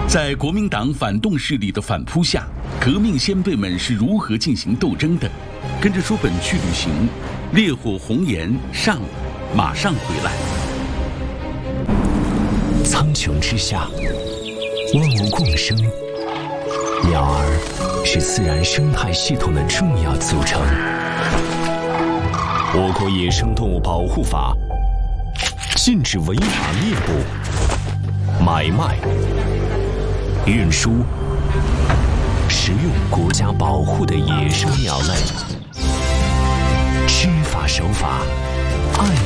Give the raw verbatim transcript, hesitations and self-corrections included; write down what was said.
在国民党反动势力的反扑下，革命先辈们是如何进行斗争的？跟着书本去旅行，烈火红颜上，马上回来。 苍穹之下，万物共生，鸟儿是自然生态系统的重要组成。我国野生动物保护法禁止违法猎捕、买卖、运输、食用国家保护的野生鸟类。知法守法，爱